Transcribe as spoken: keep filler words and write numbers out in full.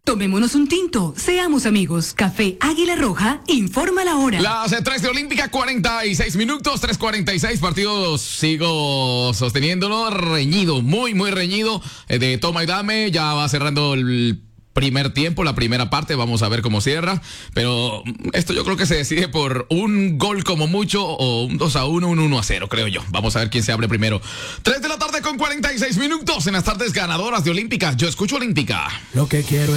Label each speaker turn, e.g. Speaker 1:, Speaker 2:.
Speaker 1: Tomémonos un tinto, seamos amigos. Café Águila Roja, informa la hora.
Speaker 2: Las tres de Olímpica, cuarenta y seis minutos, tres cuarenta y seis partidos. Sigo sosteniéndolo, reñido, muy, muy reñido. Eh, de toma y dame, ya va cerrando el primer tiempo, la primera parte, vamos a ver cómo cierra, pero esto yo creo que se decide por un gol como mucho, o un dos a uno, un uno a cero, creo yo. Vamos a ver quién se abre primero. tres de la tarde con cuarenta y seis minutos en las tardes ganadoras de Olímpica. Yo escucho Olímpica.
Speaker 3: Lo que quiero